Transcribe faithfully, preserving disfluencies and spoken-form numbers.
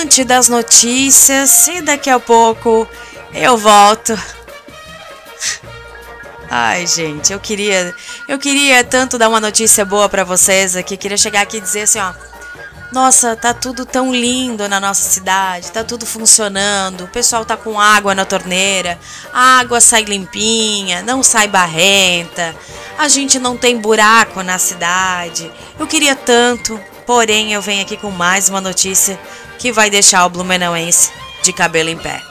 Das notícias e daqui a pouco eu volto. Ai, gente, eu queria, eu queria tanto dar uma notícia boa pra vocês aqui, queria chegar aqui e dizer assim, ó, nossa, tá tudo tão lindo na nossa cidade, tá tudo funcionando, o pessoal tá com água na torneira, a água sai limpinha, não sai barrenta, a gente não tem buraco na cidade. Eu queria tanto, porém eu venho aqui com mais uma notícia que vai deixar o blumenauense de cabelo em pé.